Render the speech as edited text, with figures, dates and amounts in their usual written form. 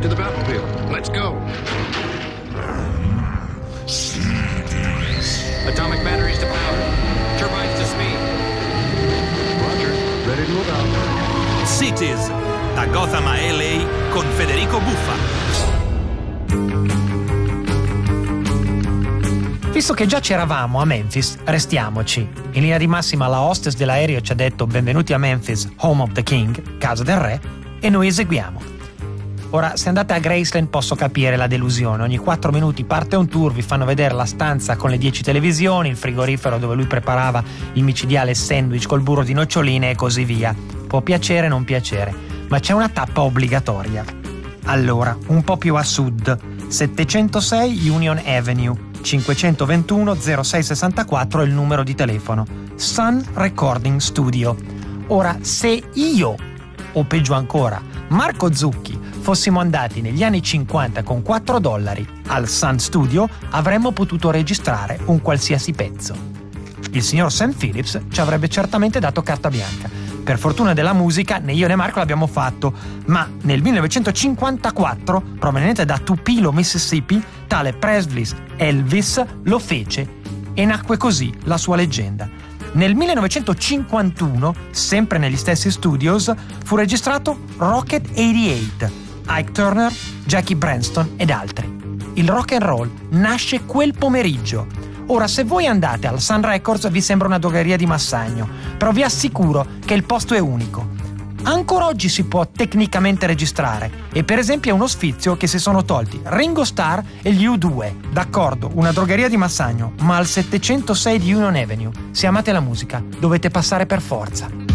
to the Batmobile. Let's go. Atomic batteries to power. Turbines to speed. Roger. Ready to move out. Cities, da Gotham a LA con Federico Buffa. Visto che già c'eravamo a Memphis, restiamoci. In linea di massima la hostess dell'aereo ci ha detto benvenuti a Memphis, home of the king, casa del re, e noi eseguiamo. Ora, se andate a Graceland posso capire la delusione. Ogni 4 minuti parte un tour, vi fanno vedere la stanza con le 10 televisioni, il frigorifero dove lui preparava il micidiale sandwich col burro di noccioline e così via. Può piacere o non piacere, ma c'è una tappa obbligatoria. Allora, un po' più a sud, 706 Union Avenue, 521 0664 è il numero di telefono. Sun Recording Studio. Ora, se io, o peggio ancora, Marco Zucchi, fossimo andati negli anni 50 con $4 al Sun Studio, avremmo potuto registrare un qualsiasi pezzo. Il signor Sam Phillips ci avrebbe certamente dato carta bianca. Per fortuna della musica, né io né Marco l'abbiamo fatto, ma nel 1954, proveniente da Tupelo, Mississippi, tale Presley Elvis lo fece e nacque così la sua leggenda. Nel 1951, sempre negli stessi studios, fu registrato Rocket 88, Ike Turner, Jackie Branston ed altri. Il rock and roll nasce quel pomeriggio. Ora, se voi andate al Sun Records vi sembra una drogheria di Massagno, però vi assicuro che il posto è unico. Ancora oggi si può tecnicamente registrare e per esempio è uno sfizio che si sono tolti Ringo Starr e gli U2. D'accordo, una drogheria di Massagno, ma al 706 di Union Avenue. Se amate la musica, dovete passare per forza.